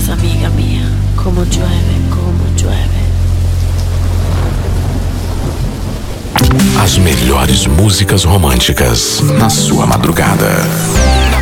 casa, amiga mía, como llueve, como llueve. As melhores músicas românticas na sua madrugada.